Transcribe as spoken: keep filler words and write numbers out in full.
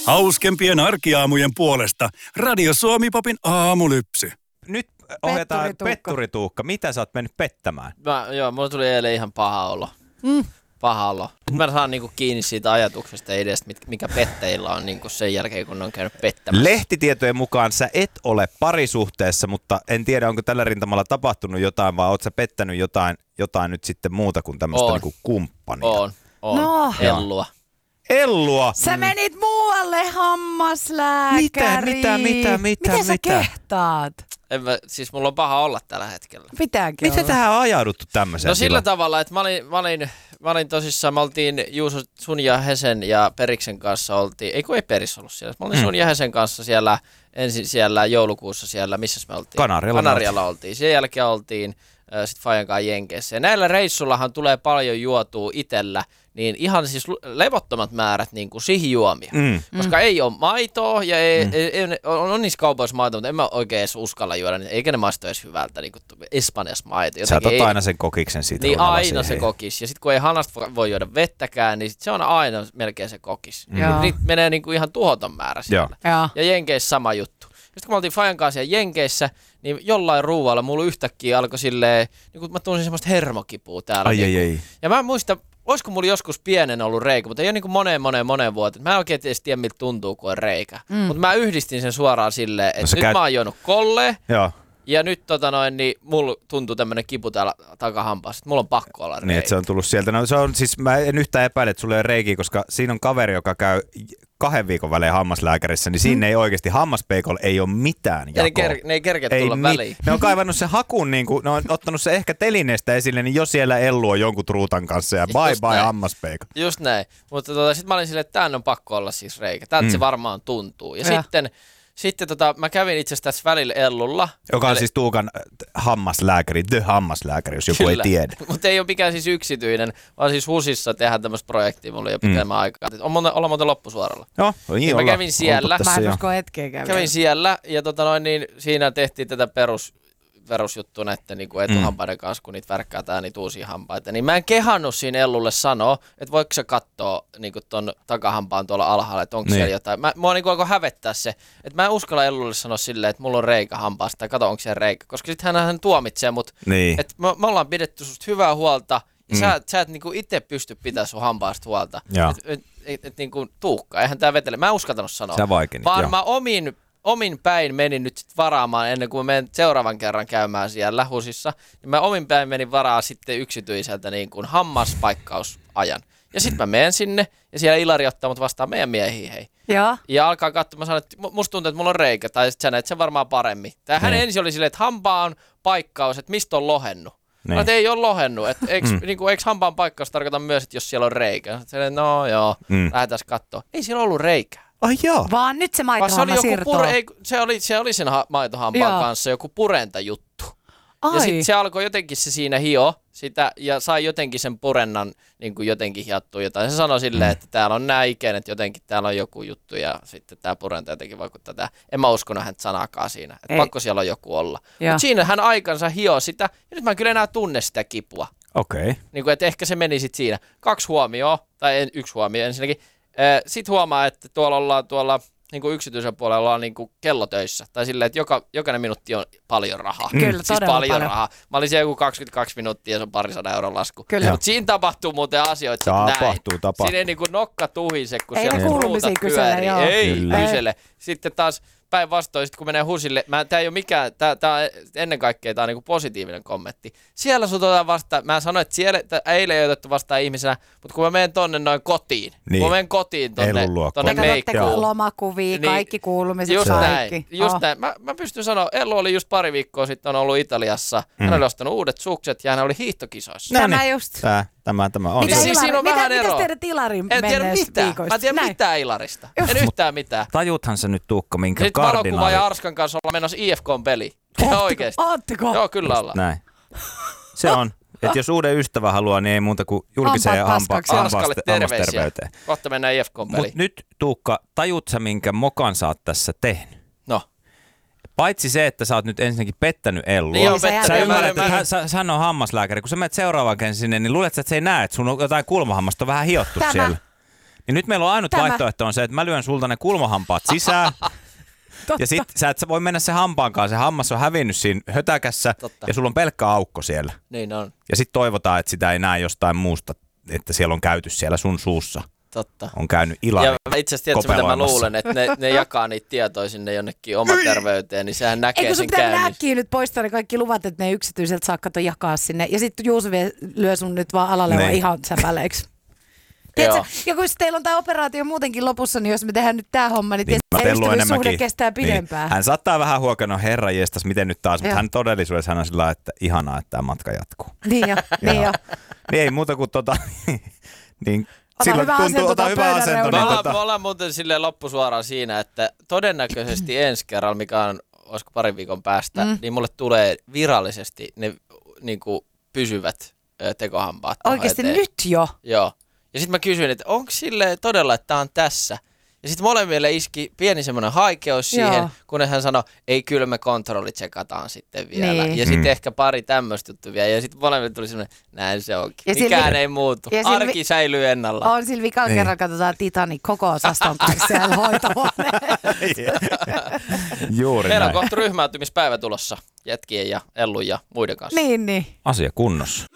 Hauskempien arkiaamujen puolesta Radio Suomi-popin aamulypsy. Nyt ohjataan Petturituukka. Petturituukka. Mitä sä oot mennyt pettämään? Mä, joo, mulla tuli eilen ihan paha olo. Mm. Paha olo. Nyt mä saan niinku kiinni siitä ajatuksesta ja ideasta, mikä pettäjillä on niinku sen jälkeen, kun ne on käynyt pettämässä. Lehtitietojen mukaan sä et ole parisuhteessa, mutta en tiedä, onko tällä rintamalla tapahtunut jotain, vai oot sä pettänyt jotain, jotain nyt sitten muuta kuin tämmöistä niinku kumppania? On, on. No. Ellua. Ellua! Sä menit muualle hammaslääkäriin. Mitä, mitä, mitä, mitä, Miten sä mitä? kehtaat? En mä, siis mulla on paha olla tällä hetkellä. Pitääkin Miten olla. tähän on ajauduttu tämmöiseen? No sillä silloin? tavalla, että mä olin, mä olin, mä olin tosissaan, me oltiin Juuso, sun ja Hesen ja Periksen kanssa oltiin, ei kun ei Peris ollut siellä, mä olin Mm. sun ja Hesen kanssa siellä, ensin siellä joulukuussa siellä, missä me oltiin? Kanarialla. Kanarialla oltiin. Sen jälkeen oltiin äh, sitten Fajan kanssa Jenkeissä. Ja näillä reissullahan tulee paljon juotua itellä, niin ihan siis levottomat määrät niin kuin sihijuomia. Mm. Koska mm. ei ole maitoa ja ei, Mm. ei, ei, on, on niissä kaupoissa maitoa, mutta en mä oikein edes uskalla juoda, niin eikä ne maistu edes hyvältä, niin kuin Espanjassa maito. Sä otat ei, aina sen kokiksen siitä. niin runalla aina se siihen. kokis. Ja sitten kun ei hanasta voi juoda vettäkään, niin sit se on aina melkein se kokis. Mm. Joo. Niitä menee niin kuin ihan tuhoton määrä siellä. Joo. Ja Jenkeissä sama juttu. Sitten kun me oltiin Fajan kanssa siellä Jenkeissä, niin jollain ruualla mulla yhtäkkiä alkoi silleen, niin kuin mä tunsin semmoista hermokipua täällä. Ai, niin ai, ai. Ja mä en muista, olisiko mulla joskus pienen ollut reikä, mutta ei ole niin kuin moneen moneen moneen vuoteen. Mä en oikein edes tiedä, miltä tuntuu, kun on reikä. Mm. Mutta mä yhdistin sen suoraan silleen, että No, nyt käyt... mä oon juonut kolleen. Joo. Ja nyt tota noin, niin mulla tuntuu tämmönen kipu täällä takahampaassa, että mulla on pakko olla reikä. Niin, että se on tullut sieltä. No se on siis, mä en yhtään epäile, että sulla ei ole reikiä, koska siinä on kaveri, joka käy kahden viikon välein hammaslääkärissä, niin siinä mm. ei oikeasti hammaspeikolla ei ole mitään Ja ne, jakoa. ker- ne ei kerkeä Ei tulla mi- väliin. Ne on kaivannut sen hakun, niin kuin, ne on ottanut se ehkä telineestä esille, niin jo siellä Ellu on jonkun truutan kanssa ja bye Just bye näin. hammaspeikko. Just näin. Mutta tota, sitten mä olin silleen, että tämän on pakko olla siis reikä. Tältä mm. se varmaan tuntuu. Ja, Ja. sitten, sitten tota, mä kävin itse asiassa tässä välillä Ellulla. Joka on Eli- siis Tuukan äh, hammaslääkäri, the hammaslääkäri, jos joku Kyllä. ei tiedä. Mutta ei ole mikään siis yksityinen, vaan siis HUSissa tehdään tämmöistä projektia mulla jo pitemmän mm. aikaa. On monta, olla muuten loppusuoralla. Joo, niin mä olla. kävin siellä. Oltu Mä tässä en jo. usko hetkeäkään. Kävin siellä ja tota noin, niin siinä tehtiin tätä perus, perusjuttua näiden niin etuhampaiden kanssa, kun niitä värkkäätään niitä uusia hampaita. Niin mä en kehannut siinä Ellulle sanoa, että voiko sä katsoa niin ton takahampaan tuolla alhaalla, että onko Niin. siellä jotain. Mä, mua niin alkoi hävettää se, että mä en uskalla Ellulle sanoa silleen, että mulla on reikä hampaasta tai kato onko siellä reikä. Koska sitten hän, hän tuomitsee mut, Niin. että me, me ollaan pidetty susta hyvää huolta ja mm. sä, sä et niin itse pysty pitämään sun hampaasta huolta. Joo. Että et, et, et, niin Tuukka, eihän tää vetele. Mä en uskaltanut sanoa. Sä vaikenit, Vaan joo. mä omin, omin päin menin nyt sit varaamaan ennen kuin mä menen seuraavan kerran käymään siellä HUSissa. Niin mä omin päin menin varaa sitten yksityiseltä niin kuin hammaspaikkausajan. Ja sitten mä menen sinne ja siellä Ilari ottaa mut vastaan meidän miehiä hei. Joo. Ja alkaa katsomaan, mä sanon, että mu- musta tuntuu, että mulla on reikä, tai sit sä näet sen varmaan paremmin. Tai hän Niin. ensin oli silleen, että hampaan paikkaus, että mistä on lohennut. Niin. No, että ei ole lohennut. Että eikö, Mm. niinku, eikö hampaan paikkaus tarkoita myös, että jos siellä on reikä? Silleen, no joo, Mm. mm. lähdetään katsoa. Ei siellä ollut reikää. Ai joo. Vaan nyt se Vaan se oli, maitohamma joku siirtoo. pure, ei, se, oli, se oli sen ha- maitohampaan Joo. kanssa joku purentajuttu. Ja Ai. sitten se alkoi jotenkin se siinä hio sitä ja sai jotenkin sen purennan niin kuin jotenkin hiattua jotain. Se sanoi silleen, Mm. että täällä on nää ikeen, että jotenkin täällä on joku juttu ja sitten tämä purenta jotenkin vaikuttaa tää. En mä uskonut häntä sanaakaan siinä, että Ei. pakko siellä on joku olla. Joo. Mutta siinä hän aikansa hio sitä ja nyt mä en kyllä enää tunne sitä kipua. Okei. Niin kuin, että ehkä se meni sitten siinä. Kaksi huomioon, tai en, yksi huomio ensinnäkin. Sitten huomaa, että tuolla ollaan tuolla niin kuin yksityisen puolella ollaan niin kuin kellotöissä. Tai silleen, että joka, jokainen minuutti on paljon rahaa. Kyllä, siis todella paljon, paljon. rahaa. Mä olin siellä joku kaksikymmentäkaksi minuuttia ja se on parisadan euron lasku. Kyllä. Mutta siinä tapahtuu muuten asioita sit näin. Tapahtuu, tapahtuu. Siinä ei niin kuin nokka tuhise, kun Ei siellä ne ruutat kuulumisia kysele, pyörii. joo. Ei Kyllä. kysele. Sitten taas päinvastoin, sit kun menee HUSille, mä, tää ei ole mikään, tää, tää on ennen kaikkea tää on niinku positiivinen kommentti. Siellä sut otetaan vastaan, mä sanoin, että siellä tää, eilen ei otettu vastaan ihmisenä, mutta kun mä menen tonne noin kotiin, Niin. kun mä menen kotiin tonne, Elun luokko. tonne Te katsotte meikkuun. lomakuvia, Niin, kaikki kuulumiset, Just kaikki. näin, just Oh. näin. Mä, mä pystyn sanoa, Ellu oli just pari viikkoa sitten on ollut Italiassa, Mm. hän oli ostanut uudet sukset ja hän oli hiihtokisoissa. No Tämä niin. just. Tää, tämä, tämä on. Mitä, Niin siis Ilari, siinä on mitä, vähän mitäs eroa. teidät Ilarin En tiedä menneistä mitään, viikoista? mä en tiedä Näin. mitään Ilarista, Just. en yhtään mitään. Tajuthan sä nyt Tuukka, minkä Sitten Valokuva kardinaali. ja Arskan kanssa ollaan menossa I F K:n-peliin. Ihan oikeesti. Ootteko? Joo, kyllä ollaan. Näin. Se on. Että jos uuden ystävän haluaa, niin ei muuta kuin julkiseen Hampaat hampa- paskaksi. Arskalle hampas- terveisiä. hammasterveyteen. Kohta mennään I F K:n-peliin. Mutta nyt Tuukka, tajut sä minkä mokan sä oot tässä tehnyt? No. Paitsi se, että sä oot nyt ensinnäkin pettänyt Ellua. Niin on sä pettänyt. Sä Mä- ymmärrät, mä- että hän, sä, hän on hammaslääkäri. Kun sä menet seuraavan kerran sinne, niin luulet sä, että se ei näe, että sun on jotain kulmahammasta on vähän hiottu Tämä. siellä. Ja nyt meillä on ainut Tämä. vaihtoehto on se, että mä lyön sulta ne kulmahampaat sisään. Ja sit sä et voi mennä se hampaankaan, se hammas on hävinnyt siinä hötäkässä Totta. ja sulla on pelkkä aukko siellä. Niin on, Ja sit toivotaan, että sitä ei näe jostain muusta, että siellä on käyty siellä sun suussa. totta. On käynyt Ilari Ja itse asiassa tiedätkö, mitä mä kopeloimassa. luulen, että ne, ne jakaa niitä tietoja sinne jonnekin oman terveyteen, niin sehän näkee Eikö sun sen pitää käynnissä. näkkiä nyt poistaa ne kaikki luvat, että ne yksityiseltä saa kato jakaa sinne. Ja sitten Juuso vie, lyö sun nyt vaan alalle Niin. ihan säpäleiksi. Tiedätkö, Joo. ja kun teillä on tämä operaatio muutenkin lopussa, niin jos me tehdään nyt tämä homma, niin, Niin, niin Pellu ystävyyssuhde enemmänkin. kestää pidempään. Niin. Hän saattaa vähän huokana, herra jestas, miten nyt taas, mutta Joo. hän todellisuudessa hän on sillä lailla, että ihanaa, että tämä matka jatkuu. Niin jo, niin jo. Niin ei muuta kuin tota, niin Ota silloin hyvä asento tuntuu, ota tuon hyvä pöydän asento. Me Niin, ollaan, tota, me ollaan muuten silleen loppusuoraan siinä, että todennäköisesti ensi kerralla, mikä on, olisiko parin viikon päästä, mm. niin mulle tulee virallisesti ne niin kuin pysyvät ö, tekohampaat. tuohon Oikeasti eteen. nyt jo. Joo. Ja sitten mä kysyin, että onko sille todella, että tää on tässä? Ja sitten molemmille iski pieni semmoinen haikeus siihen, Joo. kun hän sanoi, ei kyllä me kontrollitsekataan sitten vielä. Niin. Ja sitten Mm. ehkä pari tämmöistä juttua vielä. Ja sitten molemmille tuli semmoinen, näin se onkin. Ja sillä Mikään vi- ei muutu. ja sillä Arki vi- säilyy ennallaan. On sillä vikalla Niin. kerralla katsotaan Titanic koko osaston kanssa siellä hoitohuoneen. Meillä Juuri on näin. kohta ryhmäytymispäivä tulossa jätkien ja Ellun ja muiden kanssa. Niin, niin. Asia kunnossa.